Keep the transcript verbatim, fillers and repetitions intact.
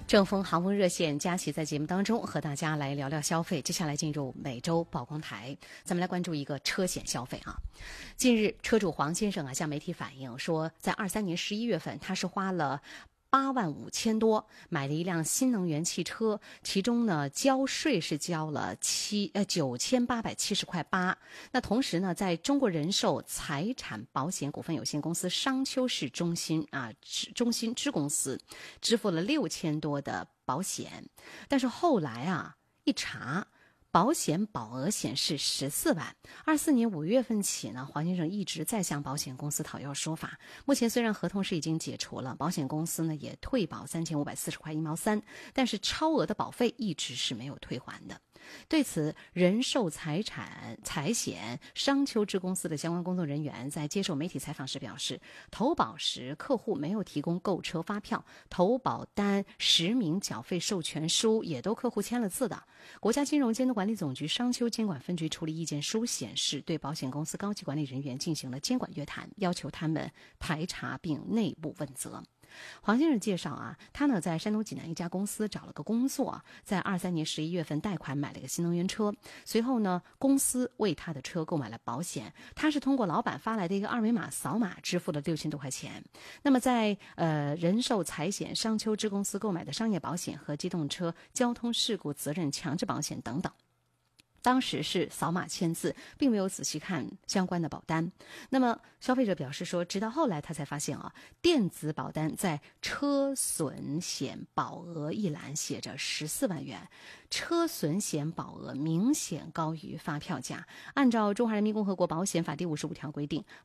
正风航空热线，佳琪在节目当中和大家来聊聊消费。接下来进入每周曝光台，咱们来关注一个车险消费啊。近日，车主黄先生啊向媒体反映说，在二三年十一月份，他是花了八万五千多买了一辆新能源汽车，其中呢交税是交了七呃九千八百七十块八。那同时呢，在中国人寿财产保险股份有限公司商丘市中心啊中心支公司支付了六千多的保险，但是后来啊一查，保险保额显示十四万。二四年五月份起呢，黄先生一直在向保险公司讨要说法。目前虽然合同是已经解除了，保险公司呢也退保三千五百四十块一毛三，但是超额的保费一直是没有退还的。对此，人寿财产财险商丘支公司的相关工作人员在接受媒体采访时表示，投保时客户没有提供购车发票，投保单实名缴费授权书也都客户签了字的。国家金融监督管理总局商丘监管分局处理意见书显示，对保险公司高级管理人员进行了监管约谈，要求他们排查并内部问责。黄先生介绍啊，他呢在山东济南一家公司找了个工作，在二三年十一月份贷款买了个新能源车，随后呢公司为他的车购买了保险，他是通过老板发来的一个二维码扫码支付了六千多块钱。那么在呃人寿财险商丘支公司购买的商业保险和机动车交通事故责任强制保险等等，当时是扫码签字，并没有仔细看相关的保单。那么消费者表示说，直到后来他才发现啊，电子保单在车损险保额一栏写着十四万元，车损险保额明显高于发票价。按照《中华人民共和国保险法》第五十五条规定，